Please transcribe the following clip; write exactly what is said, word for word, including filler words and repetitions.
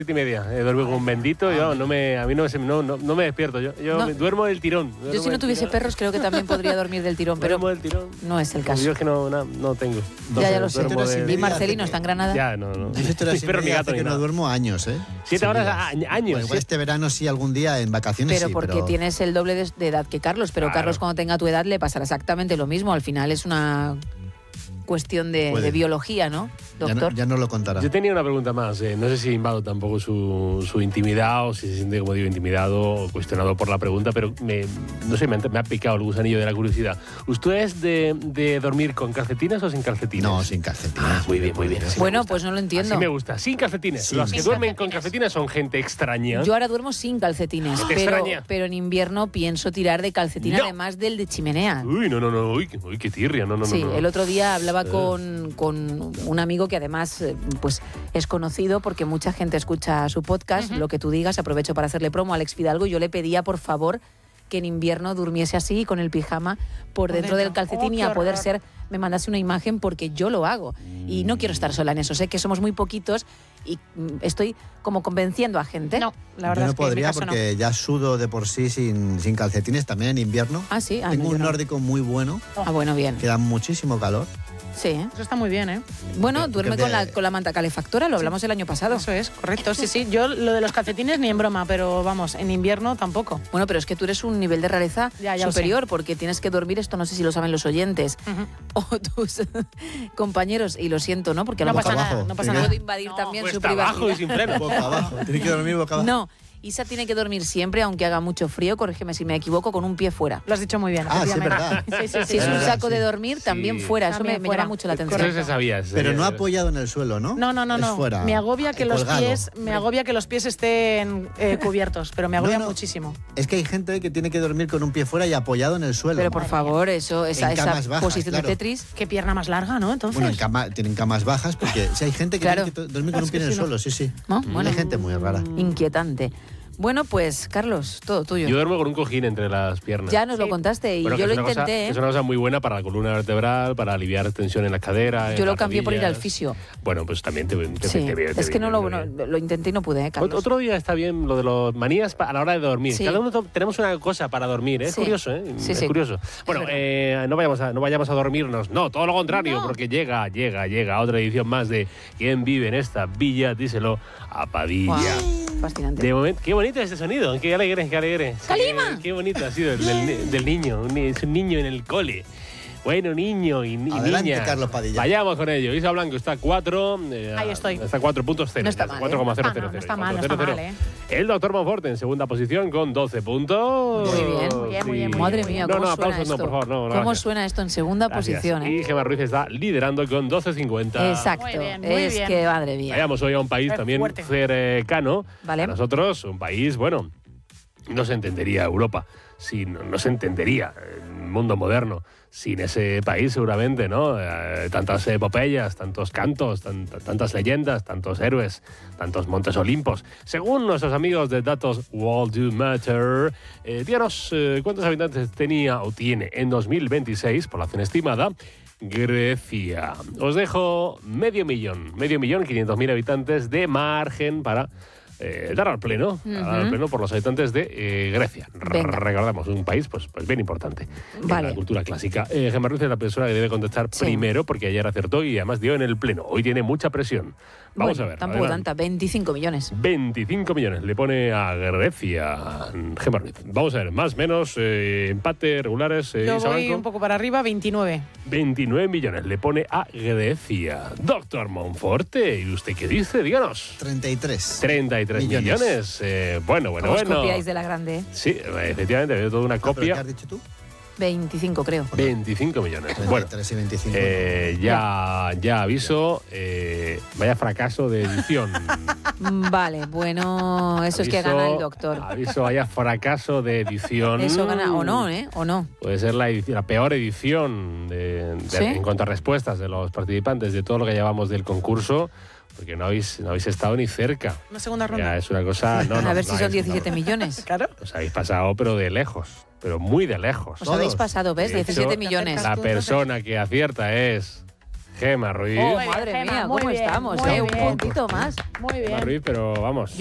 Siete y media, he dormido como un bendito, yo no me, a mí no, no, no, no me despierto, yo, yo No. me duermo del tirón. Yo si no tuviese tirón. perros creo que también podría dormir del tirón, pero Duermo del tirón. no es el caso. Yo es que no, no, no tengo. Ya, ya lo sé. Duermo del- Y Marcelino está en Granada. Ya, no, no. Yo estoy Ni así, perro ni gato hace ni que no nada. duermo años, ¿eh? Siete horas Seguidas. a- años. Bueno, igual este verano sí, algún día en vacaciones Pero sí, porque pero... tienes el doble de, de edad que Carlos, pero Claro. Carlos cuando tenga tu edad le pasará exactamente lo mismo. Al final es una cuestión de, Puede. de biología, ¿no, Ya no, doctor? ya no lo contará. Yo tenía una pregunta más. eh, No sé si invado tampoco su, su intimidad o si se siente, como digo, intimidado o cuestionado por la pregunta, pero me, no sé, me, ha- me ha picado el gusanillo de la curiosidad. ¿Usted es de, de dormir con calcetines o sin calcetines? No, sin calcetines. Ah, muy bien, muy bien. así me Bueno, gusta. pues no lo entiendo. Así me gusta. Sin calcetines. Sin- Los que Sin duermen con calcetines son gente extraña. Yo ahora duermo sin calcetines, ¿Te pero, extraña? pero en invierno pienso tirar de calcetín, No. además del de chimenea. Uy, no, no, no. Uy, qué- uy, qué tirria. No, no, Sí, no, no. el otro día hablaba con, con un amigo que además eh, pues es conocido porque mucha gente escucha su podcast, lo que tú digas, aprovecho para hacerle promo a Alex Fidalgo, y yo le pedía por favor que en invierno durmiese así con el pijama por Por dentro del dentro. calcetín Oh, y qué a poder horror. ser, me mandase una imagen porque yo lo hago y no quiero estar sola en eso, sé que somos muy poquitos y mm, estoy como convenciendo a gente. No, la Yo verdad no es que en mi podría caso no. porque ya sudo de por sí sin, sin calcetines, también en invierno. Ah, sí, ah, Tengo no, yo un no. nórdico muy bueno, Ah, bueno, bien. que da muchísimo calor. Sí, ¿eh? Eso está muy bien, ¿eh? Bueno, Que- duerme que con de- la, con la manta calefactora, lo hablamos el año pasado. Eso es, correcto. Sí, sí. Yo lo de los calcetines ni en broma, pero vamos, en invierno tampoco. Bueno, pero es que tú eres un nivel de rareza Ya, ya lo superior porque tienes que dormir, esto no sé si lo saben los oyentes Ujú. o tus compañeros, y lo siento, ¿no? Porque a lo No pasa mejor abajo. nada, no pasa Tiene- nada. puedo invadir No, también su Cuesta abajo y privacidad. sin freno. Boca abajo. Tiene que dormir boca abajo. No, Isa tiene que dormir siempre, aunque haga mucho frío, corrígeme si me equivoco, con un pie fuera. Lo has dicho muy bien. Ah, sí, es efectivamente. verdad. Sí, sí, sí. Si es un verdad, saco sí. de dormir, también Sí. fuera, eso me, También me fuera. llama mucho la atención. Eso se sabía. se Pero sabía. no apoyado en el suelo, ¿no? No, no, no, Es no. fuera. Me agobia que los colgado. pies, me agobia que los pies estén eh, cubiertos, pero me agobia No, no. muchísimo. Es que hay gente que tiene que dormir con un pie fuera y apoyado en el suelo. Pero por favor, eso, esa, En esa camas bajas, posición claro. de Tetris. Qué pierna más larga, ¿no? Entonces. Bueno, en cama, tienen camas bajas porque si hay gente que Claro. tiene que to- dormir con Es un pie que en el si no- suelo, sí, sí. ¿No? Hay Bueno. gente muy rara. Inquietante. Bueno, pues, Carlos, todo tuyo. Yo duermo con un cojín entre las piernas. Ya nos lo Sí. contaste y Bueno, yo que lo es una cosa- intenté, que ¿eh? Es una cosa muy buena para la columna vertebral, para aliviar tensión en la cadera. en Yo lo las cambié por ir al rodillas. fisio. Bueno, pues también te, te, Sí, te viene- te es que no viene lo, bien. no, lo intenté y no pude, ¿eh, Ot- Carlos? Otro día está bien lo de los manías pa- a la hora de dormir. Sí. Cada uno to- tenemos una cosa para dormir, ¿eh? Es Sí. curioso, ¿eh? Sí, es sí. curioso. Bueno, verdad. eh, no, vayamos a, no vayamos a dormirnos. No, todo lo contrario, No. porque llega, llega, llega otra edición más de ¿Quién vive en esta villa? Díselo a Padilla. Guau, fascinante. De momento, qué bonito este sonido, qué alegre, qué alegre. Sí, ¡Calima! Qué bonito ha sido el del, ni- del niño, un ni- es un niño en el cole. Bueno, niño y, y Adelante, niña. Carlos Padilla. Vayamos con ello. Isa Blanco está a cuatro. eh, Ahí estoy. Está a cuatro puntos cero. No está ya, mal, ¿eh? cuatro coma cero Ah, cero no, no cero, está mal, no cuatro está cero mal, cero. El doctor Monforte en segunda posición con doce puntos. Muy bien, muy bien, muy bien, muy Madre bien. mía, No, ¿cómo no, suena aplausos esto? no, por favor. No, no, ¿Cómo gracias. suena esto en segunda Gracias. posición, eh? Y Gemma Ruiz está liderando con doce cincuenta. Exacto. Muy bien, muy es bien. que, madre mía. Vayamos hoy a un país Es también fuerte. cercano. Vale. A nosotros, un país, bueno, no se entendería Europa, sin, no se entendería el mundo moderno sin ese país seguramente, ¿no? Eh, tantas epopeyas, tantos cantos, tan- tantas leyendas, tantos héroes, tantos montes olimpos. Según nuestros amigos de datos World Do Matter, eh, díganos eh, cuántos habitantes tenía o tiene en dos mil veintiséis, población estimada, Grecia. Os dejo medio millón, medio millón, quinientos mil habitantes de margen para eh, dar al pleno, dar al Ujú. pleno por los habitantes de eh, Grecia. R- Venga. Recordamos, un país pues, pues bien importante Vale. en la cultura clásica. Eh, Gemma Ruiz es la persona que debe contestar Sí. primero porque ayer acertó y además dio en el pleno. Hoy tiene mucha presión. Vamos Bueno, a ver. tampoco adelante. tanta, veinticinco millones. veinticinco millones le pone a Grecia Gemma Ruiz. Vamos a ver, más menos, eh, empate, regulares. Eh, Yo Isa voy Blanco. un poco para arriba, veintinueve. veintinueve millones le pone a Grecia. Doctor Monforte, ¿y usted qué dice? Díganos. treinta y tres. treinta y tres Millones. millones. Eh, bueno, bueno, ¿Cómo os bueno. copiáis de la grande? eh? Sí, efectivamente, veo toda una ¿Pero copia. qué has dicho tú? veinticinco, creo. veinticinco millones. treinta y Bueno, tres y veinticinco. eh, ya, ya aviso, eh, vaya fracaso de edición. Mm, Vale, bueno, eso es que Aviso- gana el doctor. Aviso, vaya fracaso de edición. Eso gana, o no, ¿eh? O no. Puede ser la, edición- la peor edición de- de- ¿Sí? en cuanto a respuestas de los participantes de todo lo que llevamos del concurso, porque no habéis, no habéis estado ni cerca. Una segunda Ya ronda. es una cosa. No, no, A ver no si son habéis- diecisiete no. millones. Claro. Os habéis pasado, pero de lejos, pero muy de lejos. Os habéis Todos. pasado, ¿ves? De hecho, diecisiete millones. Te La tú, entonces. persona que acierta es Gema Ruiz. Oh, Muy bien, madre Gema, mía, muy ¿cómo bien, estamos? muy eh? Un bien. puntito más. Muy bien. Gema Ruiz, pero vamos.